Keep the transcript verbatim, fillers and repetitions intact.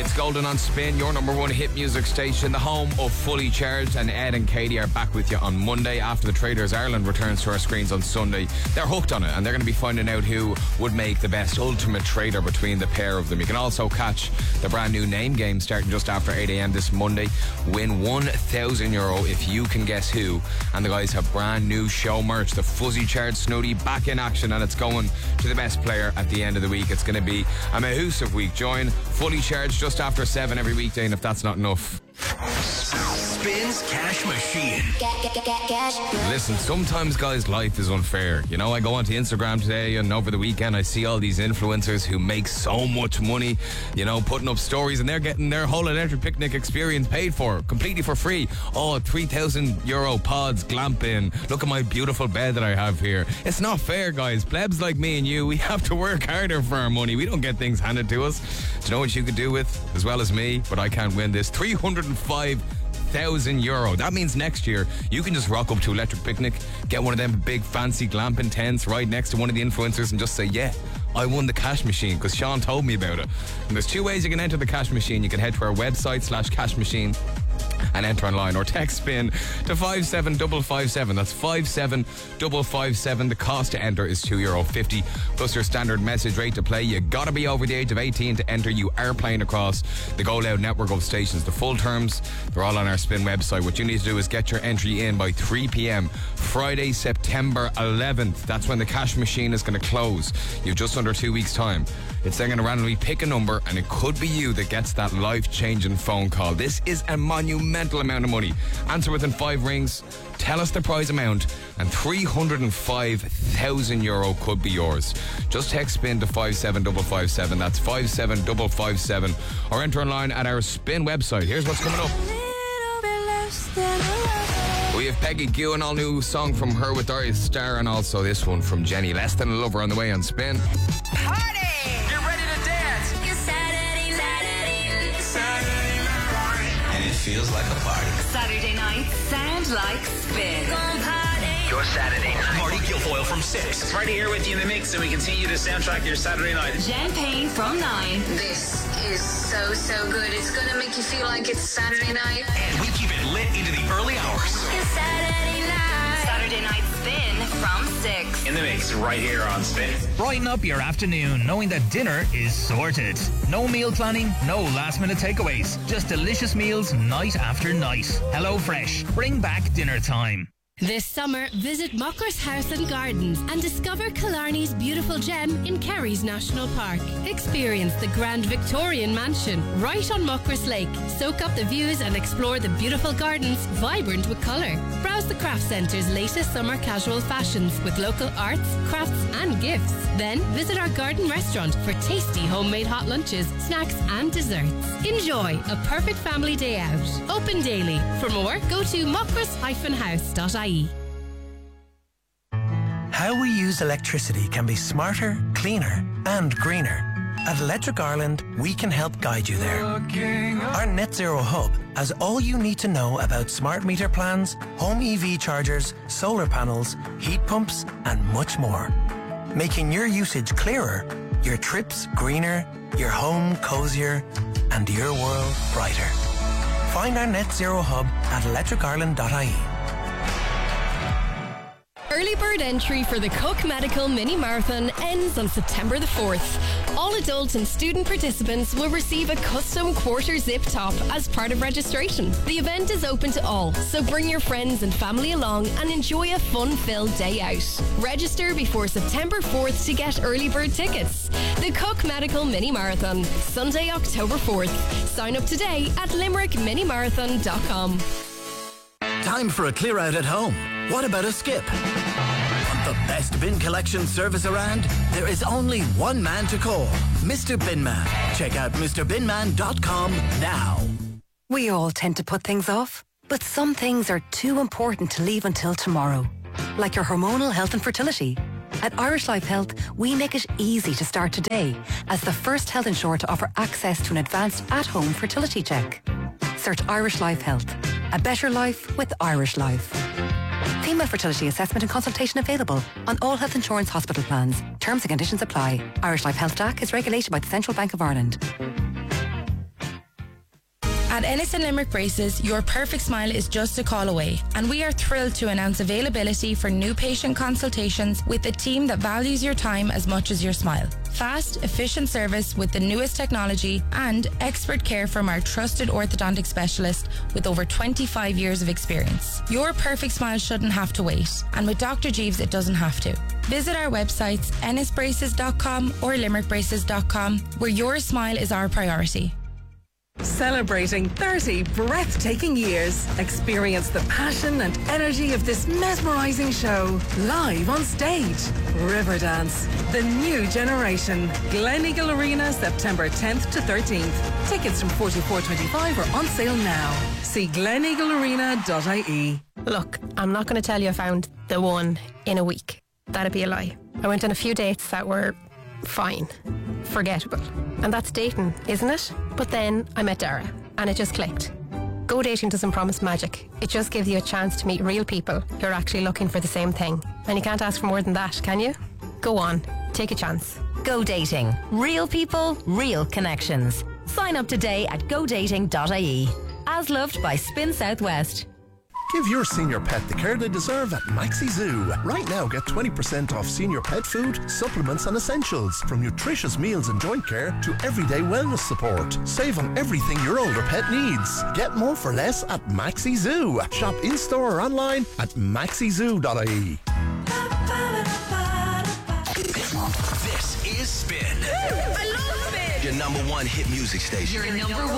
It's Golden on Spin, your number one hit music station, the home of Fully Charged, and Ed and Katie are back with you on Monday after the Traders Ireland returns to our screens on Sunday. They're hooked on it, and they're going to be finding out who would make the best ultimate trader between the pair of them. You can also catch the brand new name game starting just after eight a.m. this Monday. Win one thousand euro if you can guess who. And the guys have brand new show merch, the Fuzzy Charged Snooty, back in action, and it's going to the best player at the end of the week. It's going to be a mahoosive week. Join Fully Charged just after seven every weekday, and if that's not enough, Spins Cash Machine. Get, get, get, get, cash. listen, sometimes, guys, life is unfair. You know, I go onto Instagram today and over the weekend I see all these influencers who make so much money, you know, putting up stories, and they're getting their whole electric picnic experience paid for, completely for free. Oh, three thousand euro pods, glamping. Look at my beautiful bed that I have here. It's not fair, guys. Plebs like me and you, we have to work harder for our money. We don't get things handed to us. Do you know what you could do with, as well as me, but I can't win this? three hundred five thousand euro. That means next year you can just rock up to Electric Picnic, get one of them big fancy glamping tents right next to one of the influencers, and just say, yeah, I won the cash machine because Sean told me about it. And there's two ways you can enter the cash machine. You can head to our website slash cash machine and enter online, or text spin to five seven five five seven. That's five seven five five seven. The cost to enter is two euro fifty plus your standard message rate to play. You gotta be over the age of eighteen to enter. You are playing across the Go Loud network of stations. The full terms, they're all on our Spin website. What you need to do is get your entry in by three p.m. Friday, September eleventh. That's when the cash machine is going to close. You've just under two weeks time. It's then going to randomly pick a number, and it could be you that gets that life-changing phone call. This is a monumental amount of money. Answer within five rings, tell us the prize amount, and three hundred five thousand euro could be yours. Just text spin to five seven five five seven. That's five seven five five seven. Or enter online at our Spin website. Here's what's coming up. We have Peggy Q, an all-new song from her with Darius Star, and also this one from Jenny Less Than a Lover on the way on Spin. Party! Get ready to dance! It's Saturday, Saturday, Saturday night. And it feels like a party. Saturday nights sound like Spin. Your Saturday night. Marty Guilfoyle from six. Marty here with you in the mix, and we continue to soundtrack your Saturday night. Jen Payne from nine. This is so, so good. It's going to make you feel like it's Saturday night. And we keep it lit into the early hours. it's Saturday night. Saturday night Spin from six. In the mix, right here on Spin. Brighten up your afternoon knowing that dinner is sorted. No meal planning, no last minute takeaways. Just delicious meals night after night. Hello Fresh. Bring back dinner time. This summer, visit Mockers House and Gardens and discover Killarney's beautiful gem in Kerry's National Park. Experience the Grand Victorian Mansion right on Mockers Lake. Soak up the views and explore the beautiful gardens, vibrant with colour. Browse the craft centre's latest summer casual fashions with local arts, crafts and gifts. Then visit our garden restaurant for tasty homemade hot lunches, snacks and desserts. Enjoy a perfect family day out. Open daily. For more, go to mockers dash house dot I E. How we use electricity can be smarter, cleaner and greener. At Electric Ireland, we can help guide you there. Our Net Zero Hub has all you need to know about smart meter plans, home E V chargers, solar panels, heat pumps and much more. Making your usage clearer, your trips greener, your home cozier and your world brighter. Find our Net Zero Hub at electric ireland dot I E. Early bird entry for the Cook Medical Mini Marathon ends on September the fourth. All adults and student participants will receive a custom quarter zip top as part of registration. The event is open to all, so bring your friends and family along and enjoy a fun-filled day out. Register before September fourth to get early bird tickets. The Cook Medical Mini Marathon, Sunday, October fourth. Sign up today at limerick mini marathon dot com. Time for a clear out at home. What about a skip? Want the best bin collection service around? There is only one man to call, Mister Binman. Check out Mr bin man dot com now. We all tend to put things off, but some things are too important to leave until tomorrow. Like your hormonal health and fertility. At Irish Life Health, we make it easy to start today as the first health insurer to offer access to an advanced at-home fertility check. Search Irish Life Health. A better life with Irish Life. Female fertility assessment and consultation available on all health insurance hospital plans. Terms and conditions apply. Irish Life Health D A C is regulated by the Central Bank of Ireland. At Ennis and Limerick Braces, your perfect smile is just a call away, and we are thrilled to announce availability for new patient consultations with a team that values your time as much as your smile. Fast, efficient service with the newest technology and expert care from our trusted orthodontic specialist with over twenty-five years of experience. Your perfect smile shouldn't have to wait, and with Doctor Jeeves it doesn't have to. Visit our websites ennis braces dot com or limerick braces dot com, where your smile is our priority. Celebrating thirty breathtaking years. Experience the passion and energy of this mesmerising show live on stage. Riverdance, the new generation. Gleneagle Arena, September tenth to thirteenth. Tickets from forty-four twenty-five are on sale now. See gleneagle arena dot I E. Look, I'm not going to tell you I found the one in a week. That'd be a lie. I went on a few dates that were fine, forgettable. And that's dating, isn't it? But then I met Dara, and it just clicked. Go dating doesn't promise magic. It just gives you a chance to meet real people who are actually looking for the same thing. And you can't ask for more than that, can you? Go on, take a chance. Go dating. Real people, real connections. Sign up today at go dating dot I E. As loved by Spin Southwest. Give your senior pet the care they deserve at Maxi Zoo. Right now, get twenty percent off senior pet food, supplements and essentials. From nutritious meals and joint care to everyday wellness support. Save on everything your older pet needs. Get more for less at Maxi Zoo. Shop in-store or online at maxi zoo dot I E. This is Spin. I love Spin. Your number one hit music station. Your number one